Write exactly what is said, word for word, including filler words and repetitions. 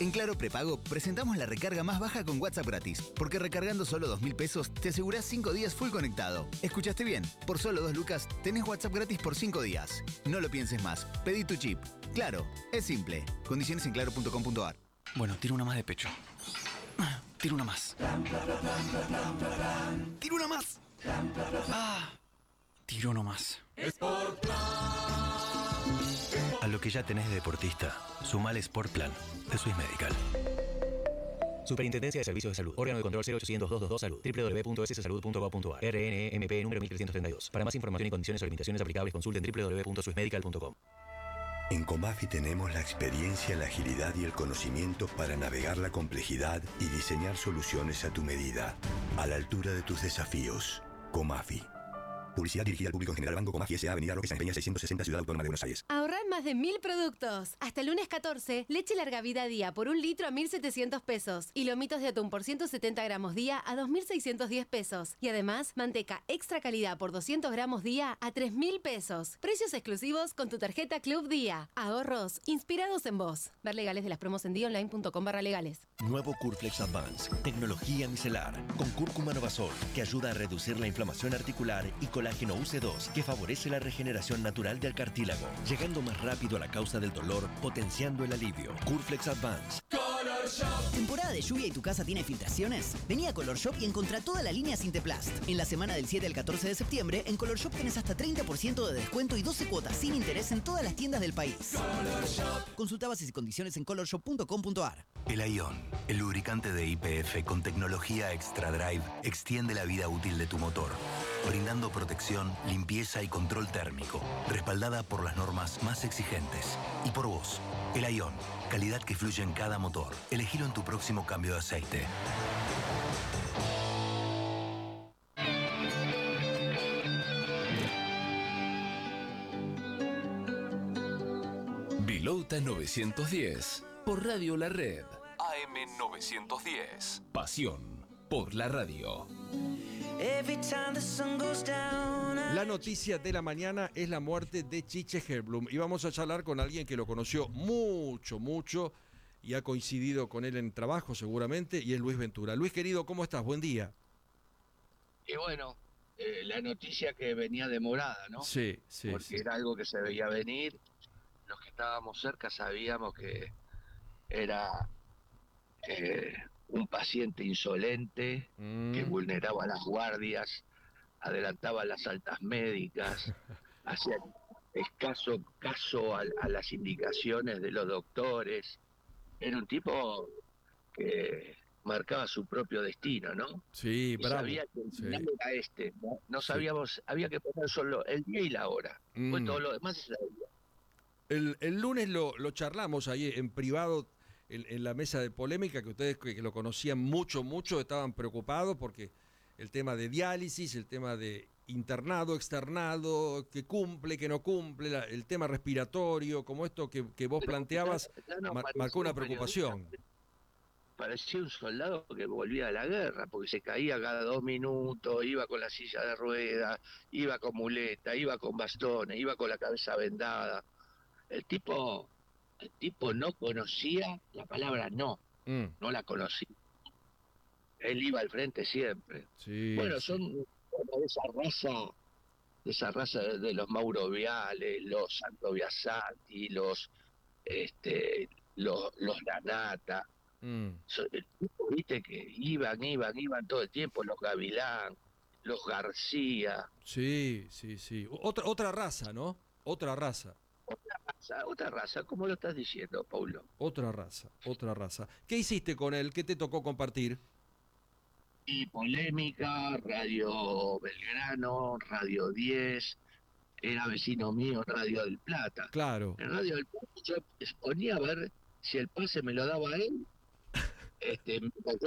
En Claro Prepago presentamos la recarga más baja con WhatsApp gratis, porque recargando solo dos mil pesos te asegurás cinco días full conectado. ¿Escuchaste bien? Por solo dos lucas tenés WhatsApp gratis por cinco días. No lo pienses más, pedí tu chip. Claro, es simple. Condiciones en claro punto com punto a r. Bueno, tiro una más de pecho. Tiro una más. Tiro una más. Ah, tiro uno más. A lo que ya tenés de deportista, sumale Sport Plan de Swiss Medical. Superintendencia de Servicios de Salud. Órgano de control cero ochocientos, doscientos veintidós Salud. doble u doble u doble u punto s salud punto gov punto a r. R N M P número mil trescientos treinta y dos. Para más información y condiciones o limitaciones aplicables, consulten doble u doble u doble u punto swiss medical punto com. En Comafi tenemos la experiencia, la agilidad y el conocimiento para navegar la complejidad y diseñar soluciones a tu medida, a la altura de tus desafíos. Comafi. Publicidad dirigida al público en general. Banco Comafi S A. Avenida Roque San Peña seiscientos sesenta, Ciudad Autónoma de Buenos Aires. Ahorrar más de mil productos. Hasta el lunes catorce, leche larga vida día por un litro a mil setecientos pesos. Y lomitos de atún por ciento setenta gramos día a dos mil seiscientos diez pesos. Y además, manteca extra calidad por doscientos gramos día a tres mil pesos. Precios exclusivos con tu tarjeta Club Día. Ahorros inspirados en vos. Ver legales de las promos en dionline punto com barra legales. Nuevo Curflex Advance, tecnología micelar, con cúrcuma novazol, que ayuda a reducir la inflamación articular, y colágeno U C dos, que favorece la regeneración natural del cartílago, llegando más rápido a la causa del dolor, potenciando el alivio. Curflex Advance. Color Shop. ¿Temporada de lluvia y tu casa tiene filtraciones? Vení a Color Shop y encontrá toda la línea Sinteplast. En la semana del siete al catorce de septiembre, en Color Shop tenés hasta treinta por ciento de descuento y doce cuotas sin interés en todas las tiendas del país. Color Shop. Consulta bases y condiciones en color shop punto com punto a r. El Ion, el lubricante de Y P F con tecnología Extra Drive, extiende la vida útil de tu motor, brindando protección, limpieza y control térmico, respaldada por las normas más exigentes. Y por vos, el Ion, calidad que fluye en cada motor. Elegilo en tu próximo cambio de aceite. Vilauta novecientos diez, por Radio La Red. A M novecientos diez. Pasión por la radio. La noticia de la mañana es la muerte de Chiche Hellblum y vamos a charlar con alguien que lo conoció mucho, mucho y ha coincidido con él en trabajo seguramente, y es Luis Ventura. Luis, querido, ¿cómo estás? Buen día. Y bueno, eh, la noticia que venía demorada, ¿no? Sí, sí. Porque sí. era algo que se veía venir. Los que estábamos cerca sabíamos que era eh, un paciente insolente, mm. que vulneraba las guardias, adelantaba las altas médicas, hacía escaso caso a, a las indicaciones de los doctores. Era un tipo que marcaba su propio destino, ¿no? Sí, y bravo. Sabía que el sí. final era este, ¿no? No sabíamos, sí. Había que poner solo el día y la hora, mm. pues todo lo demás se sabía. El, el lunes lo, lo charlamos ahí en privado, en, en la mesa de polémica, que ustedes que, que lo conocían mucho, mucho, estaban preocupados porque el tema de diálisis, el tema de internado, externado, que cumple, que no cumple, la, el tema respiratorio, como esto que, que vos Pero, planteabas, ya, ya no mar, marcó una preocupación. Parecía un soldado que volvía de la guerra, porque se caía cada dos minutos, iba con la silla de ruedas, iba con muleta, iba con bastones, iba con la cabeza vendada. El tipo, el tipo no conocía la palabra no, mm. no la conocía. Él iba al frente siempre. Sí, bueno, sí. son bueno, de esa raza, de esa raza de, de los Mauro Viales, los Santo Biasanti, los, este, los, los Lanata. Mm. So, el tipo, viste que iban, iban, iban todo el tiempo, los Gavilán, los García. Sí, sí, sí. Otra, otra raza, ¿no? Otra raza. Otra raza, otra raza, ¿cómo lo estás diciendo, Paulo? Otra raza, otra raza. ¿Qué hiciste con él? ¿Qué te tocó compartir? Y polémica, Radio Belgrano, Radio diez, era vecino mío, Radio del Plata. Claro. En Radio del Plata yo ponía a ver si el pase me lo daba él, este,